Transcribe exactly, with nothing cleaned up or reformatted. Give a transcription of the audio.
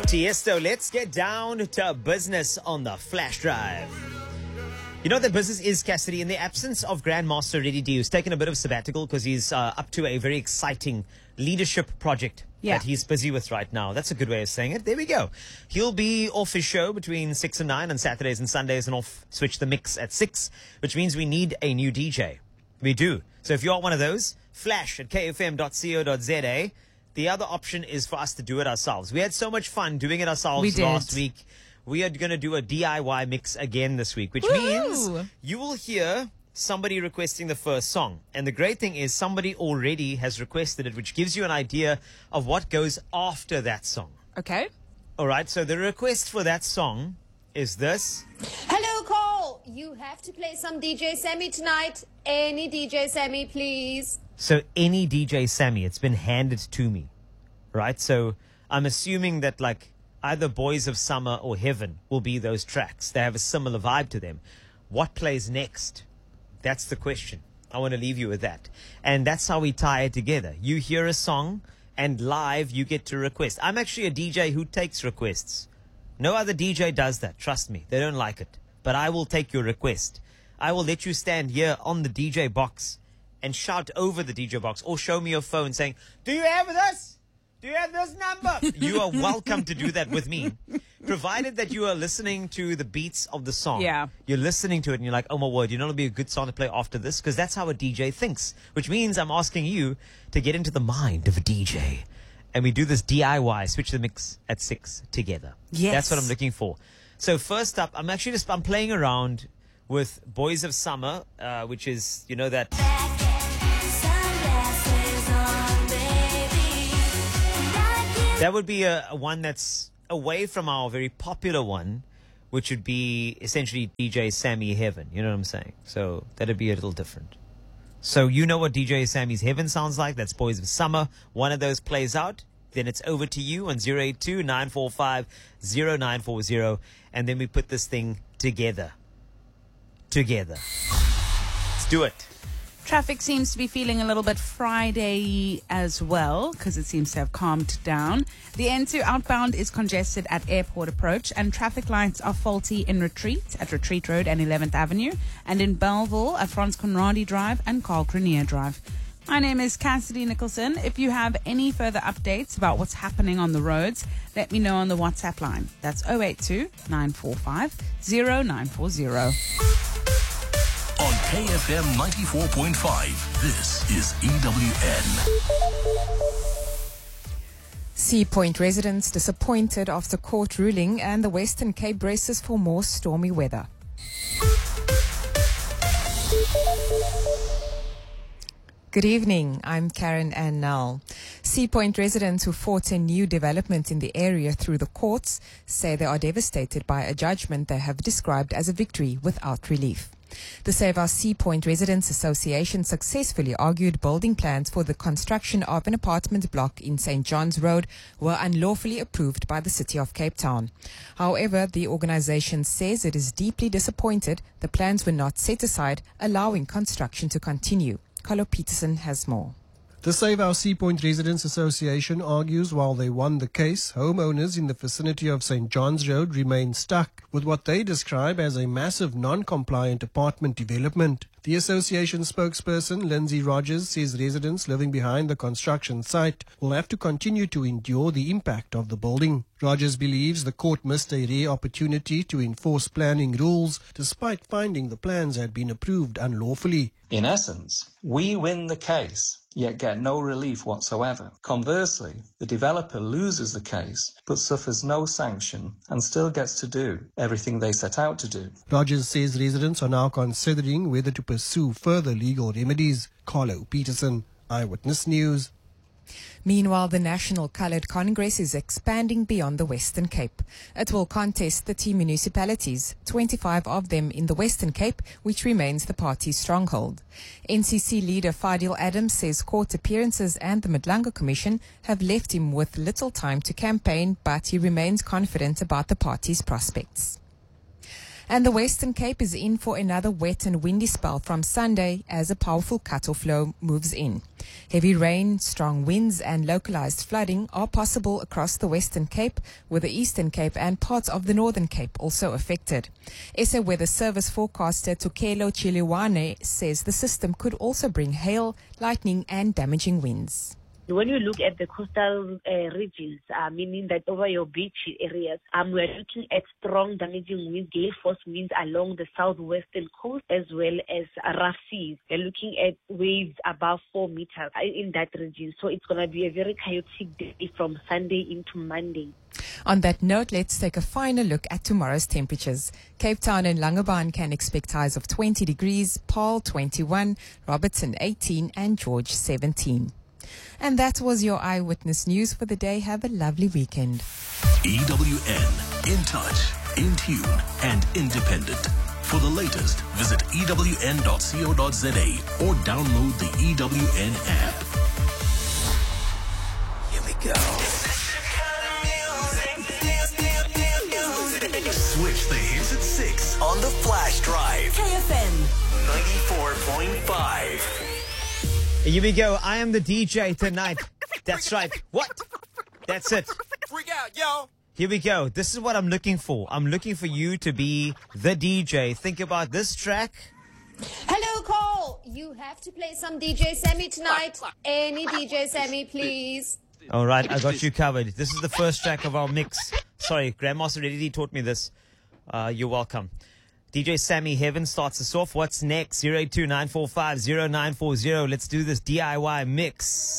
Tiesto, let's get down to business on the flash drive. You know that business is Cassidy. In the absence of Grandmaster Reddy D, who's taken a bit of sabbatical because he's uh, up to a very exciting leadership project yeah. that he's busy with right now. That's a good way of saying it. There we go. He'll be off his show between six and nine on Saturdays and Sundays, and off Switch the Mix at six, which means we need a new D J. We do. So if you are one of those, flash at k f m dot co dot z a. The other option is for us to do it ourselves. We had so much fun doing it ourselves we did. last week. We are going to do a D I Y mix again this week, which Woo-hoo! means you will hear somebody requesting the first song. And the great thing is somebody already has requested it, which gives you an idea of what goes after that song. Okay. All right, so the request for that song is this. Hello, Cole. You have to play some D J Sammy tonight. Any D J Sammy, please. So any D J Sammy, it's been handed to me, right? So I'm assuming that like either Boys of Summer or Heaven will be those tracks. They have a similar vibe to them. What plays next? That's the question. I want to leave you with that. And that's how we tie it together. You hear a song and live you get to request. I'm actually a D J who takes requests. No other D J does that. Trust me. They don't like it. But I will take your request. I will let you stand here on the D J box and shout over the D J box or show me your phone saying, do you have this? Do you have this number? You are welcome to do that with me, provided that you are listening to the beats of the song. Yeah. You're listening to it and you're like, oh my word, you know it'll be a good song to play after this? Because that's how a D J thinks, which means I'm asking you to get into the mind of a D J. And we do this D I Y, switch the mix at six together. Yes. That's what I'm looking for. So first up, I'm actually just, I'm playing around with Boys of Summer, uh, which is, you know, that... That would be a, a one that's away from our very popular one, which would be essentially D J Sammy Heaven. You know what I'm saying? So that'd be a little different. So you know what D J Sammy's Heaven sounds like? That's Boys of Summer. One of those plays out. Then it's over to you on zero eight two, nine four five, zero nine four zero. And then we put this thing together. Together. Let's do it. Traffic seems to be feeling a little bit Friday as well because it seems to have calmed down. The N two outbound is congested at Airport Approach and traffic lights are faulty in Retreat at Retreat Road and eleventh Avenue and in Belleville at Frans Conradi Drive and Carl Crinier Drive. My name is Cassidy Nicholson. If you have any further updates about what's happening on the roads, let me know on the WhatsApp line. That's zero eight two, nine four five, zero nine four zero. On K F M ninety-four point five, this is E W N. Sea Point residents disappointed after court ruling and the Western Cape braces for more stormy weather. Good evening, I'm Karen Ann Null. Sea Point residents who fought a new development in the area through the courts say they are devastated by a judgment they have described as a victory without relief. The Save Our Sea Point Residents Association successfully argued building plans for the construction of an apartment block in Saint John's Road were unlawfully approved by the City of Cape Town. However, the organization says it is deeply disappointed the plans were not set aside, allowing construction to continue. Carlo Peterson has more. The Save Our Sea Point Residents Association argues while they won the case, homeowners in the vicinity of Saint John's Road remain stuck with what they describe as a massive non-compliant apartment development. The association spokesperson, Lindsay Rogers, says residents living behind the construction site will have to continue to endure the impact of the building. Rogers believes the court missed a rare opportunity to enforce planning rules despite finding the plans had been approved unlawfully. In essence, we win the case, yet get no relief whatsoever. Conversely, the developer loses the case, but suffers no sanction and still gets to do everything they set out to do. Rogers says residents are now considering whether to pursue further legal remedies. Carlo Peterson, Eyewitness News. Meanwhile, the National Coloured Congress is expanding beyond the Western Cape. It will contest thirty municipalities, twenty-five of them in the Western Cape, which remains the party's stronghold. N C C leader Fadil Adams says court appearances and the Madlanga Commission have left him with little time to campaign, but he remains confident about the party's prospects. And the Western Cape is in for another wet and windy spell from Sunday as a powerful cut-off low moves in. Heavy rain, strong winds and localized flooding are possible across the Western Cape, with the Eastern Cape and parts of the Northern Cape also affected. S A Weather Service forecaster Tukelo Chiliwane says the system could also bring hail, lightning and damaging winds. When you look at the coastal uh, regions, uh, meaning that over your beach areas, um, we're looking at strong damaging winds, gale force winds along the southwestern coast, as well as uh, rough seas. We're looking at waves above four meters in that region. So it's going to be a very chaotic day from Sunday into Monday. On that note, let's take a final look at tomorrow's temperatures. Cape Town and Langebaan can expect highs of twenty degrees, Paarl twenty-one, Robertson eighteen and George seventeen. And that was your Eyewitness News for the day. Have a lovely weekend. E W N, in touch, in tune, and independent. For the latest, visit E W N dot co dot za or download the E W N app. Here we go. Switch the hits at six on the Flash Drive. K F M ninety-four point five. Here we go. I am the D J tonight. That's right. What? That's it. Freak out, yo. Here we go. This is what I'm looking for. I'm looking for you to be the D J. Think about this track. Hello, Cole. You have to play some D J Sammy tonight. Any D J Sammy, please. All right, I got you covered. This is the first track of our mix. Sorry, Grandmaster Reddy taught me this. Uh, you're welcome. D J Sammy Heaven starts us off. What's next? zero eight two nine four five zero nine four zero. Let's do this D I Y mix.